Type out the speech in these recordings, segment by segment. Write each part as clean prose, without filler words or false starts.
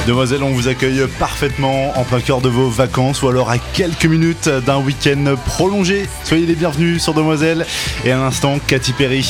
Demoiselles, on vous accueille parfaitement en plein cœur de vos vacances ou alors à quelques minutes d'un week-end prolongé. Soyez les bienvenus sur Demoiselles. Et à l'instant, Katy Perry.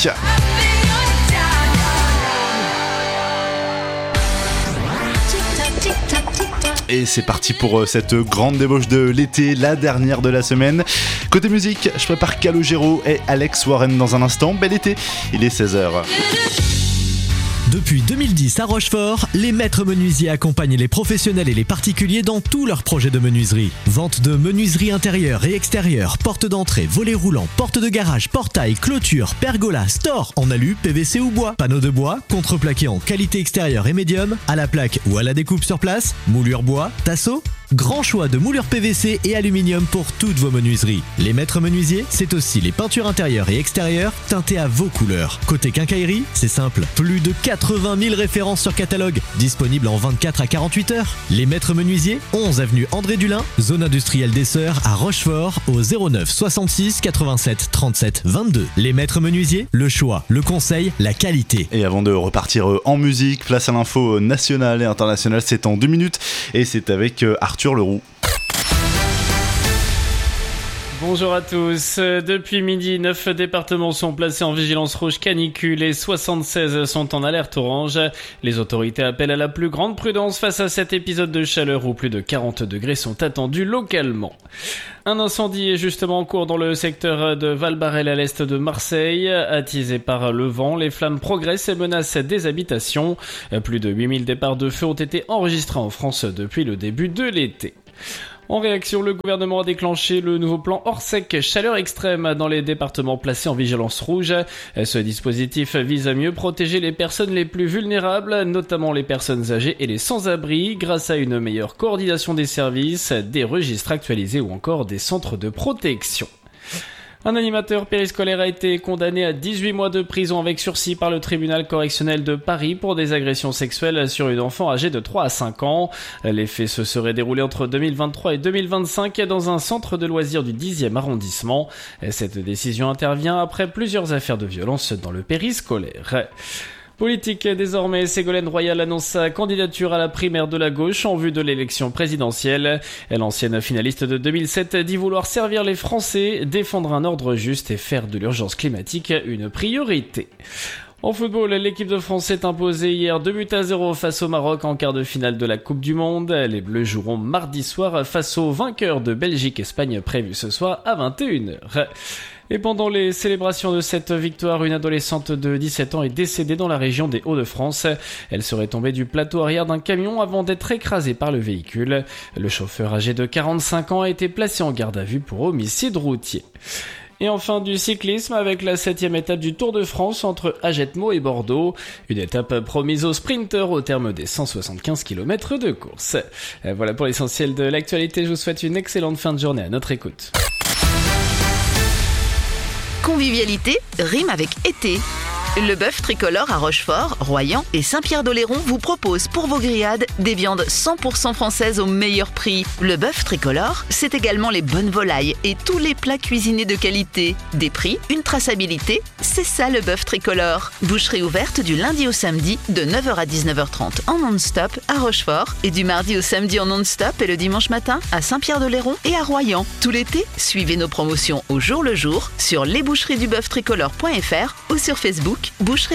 Et c'est parti pour cette grande débauche de l'été, la dernière de la semaine. Côté musique, je prépare Calogero et Alex Warren dans un instant. Bel été, il est 16h. Depuis 2010 à Rochefort, les maîtres menuisiers accompagnent les professionnels et les particuliers dans tous leurs projets de menuiserie. Vente de menuiserie intérieure et extérieure, porte d'entrée, volets roulants, porte de garage, portail, clôture, pergola, store en alu, PVC ou bois, panneaux de bois, contreplaqué en qualité extérieure et médium, à la plaque ou à la découpe sur place, moulure bois, tasseau. Grand choix de moulures PVC et aluminium pour toutes vos menuiseries. Les maîtres menuisiers, c'est aussi les peintures intérieures et extérieures teintées à vos couleurs. Côté quincaillerie, c'est simple. Plus de 80 000 références sur catalogue, disponibles en 24 à 48 heures. Les maîtres menuisiers, 11 avenue André Dulin, zone industrielle des Sœurs à Rochefort, au 09 66 87 37 22. Les maîtres menuisiers, le choix, le conseil, la qualité. Et avant de repartir en musique, place à l'info nationale et internationale, c'est en 2 minutes et c'est avec Arthur Leroux. Bonjour à tous. Depuis midi, 9 départements sont placés en vigilance rouge canicule et 76 sont en alerte orange. Les autorités appellent à la plus grande prudence face à cet épisode de chaleur où plus de 40 degrés sont attendus localement. Un incendie est justement en cours dans le secteur de Val-Barel à l'est de Marseille. Attisé par le vent, les flammes progressent et menacent des habitations. Plus de 8000 départs de feu ont été enregistrés en France depuis le début de l'été. En réaction, le gouvernement a déclenché le nouveau plan Orsec chaleur extrême dans les départements placés en vigilance rouge. Ce dispositif vise à mieux protéger les personnes les plus vulnérables, notamment les personnes âgées et les sans-abri, grâce à une meilleure coordination des services, des registres actualisés ou encore des centres de protection. Un animateur périscolaire a été condamné à 18 mois de prison avec sursis par le tribunal correctionnel de Paris pour des agressions sexuelles sur une enfant âgée de 3 à 5 ans. Les faits se seraient déroulés entre 2023 et 2025 dans un centre de loisirs du 10e arrondissement. Cette décision intervient après plusieurs affaires de violence dans le périscolaire. Politique désormais, Ségolène Royal annonce sa candidature à la primaire de la gauche en vue de l'élection présidentielle. L'ancienne finaliste de 2007 dit vouloir servir les Français, défendre un ordre juste et faire de l'urgence climatique une priorité. En football, l'équipe de France s'est imposée hier 2-0 face au Maroc en quart de finale de la Coupe du Monde. Les Bleus joueront mardi soir face aux vainqueurs de Belgique-Espagne prévu ce soir à 21h. Et pendant les célébrations de cette victoire, une adolescente de 17 ans est décédée dans la région des Hauts-de-France. Elle serait tombée du plateau arrière d'un camion avant d'être écrasée par le véhicule. Le chauffeur âgé de 45 ans a été placé en garde à vue pour homicide routier. Et enfin du cyclisme avec la 7e étape du Tour de France entre Agetmo et Bordeaux. Une étape promise aux sprinteurs au terme des 175 km de course. Voilà pour l'essentiel de l'actualité. Je vous souhaite une excellente fin de journée à notre écoute. Convivialité rime avec été. Le bœuf tricolore à Rochefort, Royan et Saint-Pierre-d'Oléron vous propose pour vos grillades des viandes 100% françaises au meilleur prix. Le bœuf tricolore, c'est également les bonnes volailles et tous les plats cuisinés de qualité. Des prix, une traçabilité, c'est ça le bœuf tricolore. Boucherie ouverte du lundi au samedi de 9h à 19h30 en non-stop à Rochefort et du mardi au samedi en non-stop et le dimanche matin à Saint-Pierre-d'Oléron et à Royan. Tout l'été, suivez nos promotions au jour le jour sur lesboucheries-du-boeuf-tricolore.fr ou sur Facebook. Boucherie